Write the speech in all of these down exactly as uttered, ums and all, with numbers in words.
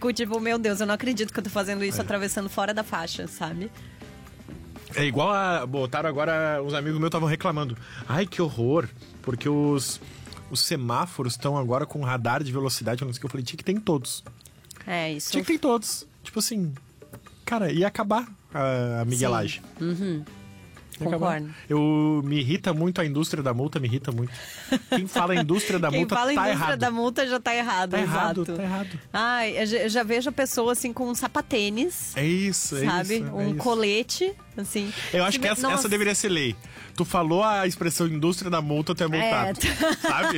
fico tipo, meu Deus, eu não acredito que eu tô fazendo isso, é. atravessando fora da faixa, sabe? É igual a... Botaram agora, os amigos meus estavam reclamando. Ai, que horror, porque os, os semáforos estão agora com radar de velocidade. Eu falei, tinha que ter em todos. É, isso. Tinha que ter em todos. Tipo assim, cara, ia acabar a, a miguelagem. Uhum. Concordo. Eu me irrita muito, a indústria da multa me irrita muito. Quem fala indústria da Quem multa fala tá indústria errado. da multa já tá errado, Tá exato. errado, tá errado. Ai, eu já, eu já vejo a pessoa assim com um sapatênis. É isso, é sabe? isso. Um é isso. colete, assim. Eu acho que essa, essa deveria ser lei. Tu falou a expressão indústria da multa, tu é multado. É. Sabe?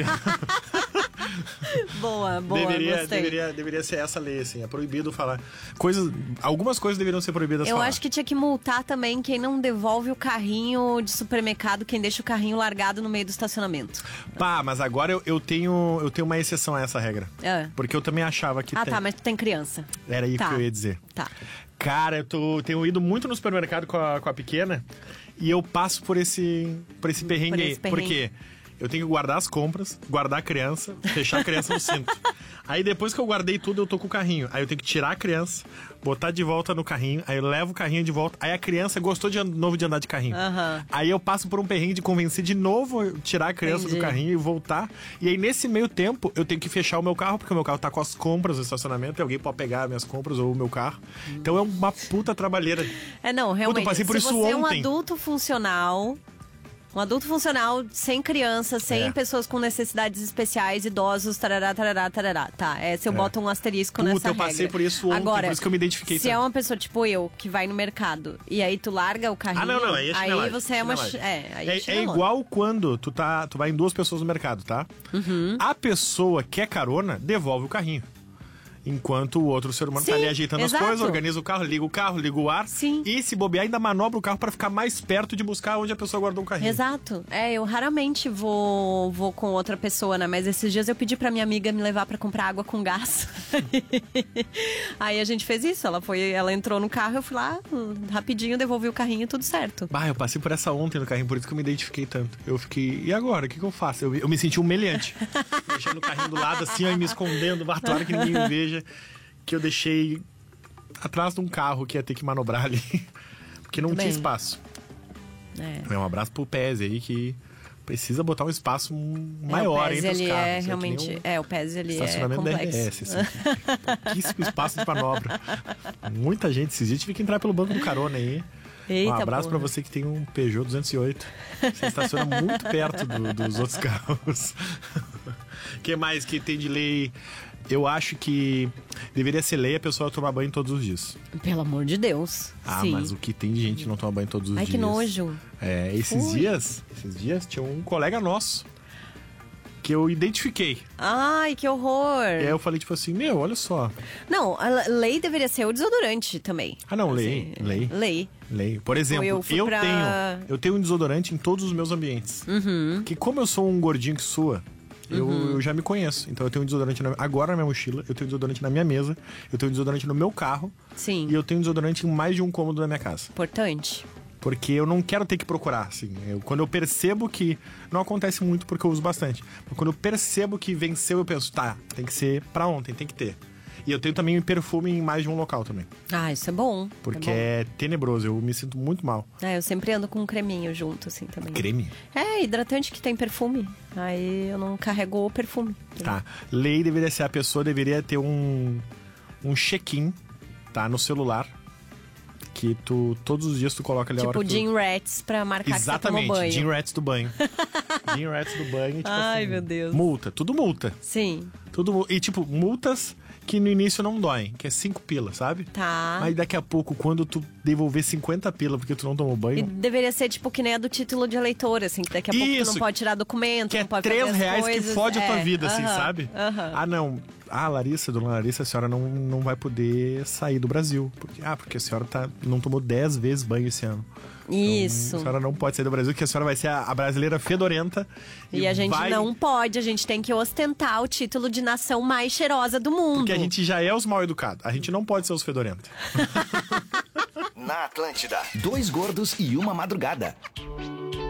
Boa, boa, deveria, gostei. Deveria, deveria ser essa lei, assim. É proibido falar. Coisas, algumas coisas deveriam ser proibidas. Eu falar. acho que tinha que multar também quem não devolve o carrinho de supermercado, quem deixa o carrinho largado no meio do estacionamento. Pá, mas agora eu, eu, tenho, eu tenho uma exceção a essa regra. É. Porque eu também achava que Ah, tem. tá, mas tu tem criança. Era aí tá. que eu ia dizer. Tá. Cara, eu tô, tenho ido muito no supermercado com a, com a pequena e eu passo por esse, por esse perrengue Por aí. esse perrengue. Por quê? Eu tenho que guardar as compras, guardar a criança, fechar a criança no cinto. Aí depois que eu guardei tudo, eu tô com o carrinho. Aí eu tenho que tirar a criança, botar de volta no carrinho, aí eu levo o carrinho de volta. Aí a criança gostou de novo de andar de carrinho. Uhum. Aí eu passo por um perrengue de convencer de novo tirar a criança Entendi. do carrinho e voltar. E aí nesse meio tempo, eu tenho que fechar o meu carro, porque o meu carro tá com as compras no estacionamento e alguém pode pegar minhas compras ou o meu carro. Então é uma puta trabalheira. É, não, realmente. Puta, eu passei por se isso você é um ontem. adulto funcional... Um adulto funcional, sem criança, sem É. pessoas com necessidades especiais, idosos, tarará, tarará, tarará. Tá, é, se eu É. boto um asterisco Puta, nessa eu passei regra. por isso ontem, Agora, por isso que eu me identifiquei se é tanto. uma pessoa tipo eu, que vai no mercado, e aí tu larga o carrinho... Ah, não, não, aí é aí chinelagem, você é uma... chinelagem. É, aí É, é chinelona. igual quando tu, tá, tu vai em duas pessoas no mercado, tá? Uhum. A pessoa que é carona, devolve o carrinho. Enquanto o outro ser humano Sim, tá ali ajeitando exato. as coisas, organiza o carro, liga o carro, liga o ar. Sim. E se bobear, ainda manobra o carro pra ficar mais perto de buscar onde a pessoa guardou o carrinho. Exato. É, eu raramente vou, vou com outra pessoa, né? Mas esses dias eu pedi pra minha amiga me levar pra comprar água com gás. Aí a gente fez isso. Ela foi, ela entrou no carro, eu fui lá, hum, rapidinho, devolvi o carrinho, tudo certo. Bah, eu passei por essa ontem no carrinho, por isso que eu me identifiquei tanto. Eu fiquei, e agora? O que, que eu faço? Eu, eu me senti humilhante. Deixando o carrinho do lado assim, ó, e me escondendo, batalha que ninguém me veja. Que eu deixei atrás de um carro que ia ter que manobrar ali. Porque não Muito tinha bem. espaço. É. É um abraço pro P E S aí que precisa botar um espaço maior é, o entre os ele carros. é que realmente... nem um É, o P E S ele é estacionamento da R complexo. S, assim. Pouquíssimo espaço de manobra. Muita gente esses dias tive que entrar pelo banco do carona aí. Eita, um abraço porra. pra você que tem um Peugeot duzentos e oito. Você estaciona muito perto do- dos outros carros. O que mais que tem de lei? Eu acho que deveria ser lei a pessoa tomar banho todos os dias. Pelo amor de Deus. Ah, Sim. mas o que tem de gente que não toma banho todos os Ai, dias. que nojo. É, esses Ui. dias, esses dias tinha um colega nosso que eu identifiquei. Ai, que horror. E aí eu falei tipo assim, meu, olha só. Não, a lei deveria ser o desodorante também. Ah, não, lei, Assim, lei. Lei. Lei. Por exemplo, eu eu, fui pra- tenho eu tenho um desodorante em todos os meus ambientes. Uhum. Que como eu sou um gordinho que sua, eu, eu já me conheço. Então eu tenho um desodorante na- agora na minha mochila, eu tenho um desodorante na minha mesa, eu tenho um desodorante no meu carro Sim. e eu tenho um desodorante em mais de um cômodo da minha casa. Importante. Porque eu não quero ter que procurar, assim. Eu, quando eu percebo que... Não acontece muito porque eu uso bastante. Mas quando eu percebo que venceu, eu penso, tá, tem que ser pra ontem, tem que ter. E eu tenho também perfume em mais de um local também. Ah, isso é bom. Porque é, bom. é tenebroso, eu me sinto muito mal. É, eu sempre ando com um creminho junto, assim, também. Creme? É, hidratante que tem perfume. Aí eu não carrego o perfume. Tá. Lei deveria ser, a pessoa deveria ter um, um check-in, tá, no celular. Que tu, todos os dias tu coloca ali a hora Tipo que tu... Jean Rats pra marcar Exatamente, que você tomou banho. Jean Rats do banho. Jean Rats do banho, tipo Ai, assim, meu Deus. multa, tudo multa. Sim, Tudo, mu- e tipo, multas que no início não doem, que é cinco pila, sabe? tá. Mas daqui a pouco, quando tu devolver cinquenta pila porque tu não tomou E banho, deveria ser tipo que nem a do título de eleitor, assim, que daqui a pouco tu Isso, não pode tirar documento, que é não pode fazer três as reais que coisas. fode a tua É, vida, assim, aham, sabe? aham. Ah, não. Ah, Larissa, dona Larissa, a senhora não, não vai poder sair do Brasil. Porque, ah, porque a senhora tá, não tomou dez vezes banho esse ano. Isso. Então, a senhora não pode sair do Brasil, porque a senhora vai ser a, a brasileira fedorenta. E a gente vai... não pode, a gente tem que ostentar o título de nação mais cheirosa do mundo. Porque a gente já é os mal educados. A gente não pode ser os fedorentos. Na Atlântida, dois gordos e uma madrugada.